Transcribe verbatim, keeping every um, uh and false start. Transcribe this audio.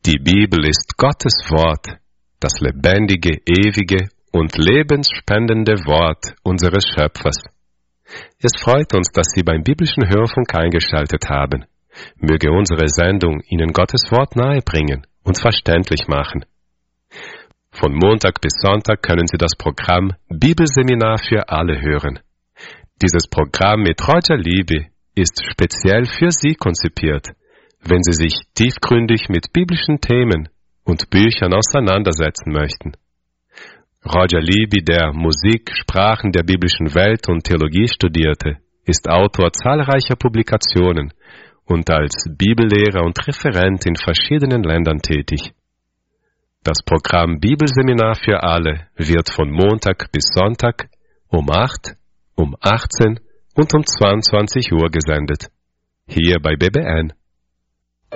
Die Bibel ist Gottes Wort, das lebendige, ewige und lebensspendende Wort unseres Schöpfers. Es freut uns, dass Sie beim biblischen Hörfunk eingeschaltet haben. Möge unsere Sendung Ihnen Gottes Wort nahebringen und verständlich machen. Von Montag bis Sonntag können Sie das Programm Bibelseminar für alle hören. Dieses Programm mit Roger Libby ist speziell für Sie konzipiert, wenn Sie sich tiefgründig mit biblischen Themen und Büchern auseinandersetzen möchten. Roger Libby, der Musik, Sprachen der biblischen Welt und Theologie studierte, ist Autor zahlreicher Publikationen und als Bibellehrer und Referent in verschiedenen Ländern tätig. Das Programm Bibelseminar für alle wird von Montag bis Sonntag um acht, um achtzehn und um zweiundzwanzig Uhr gesendet. Hier bei B B N.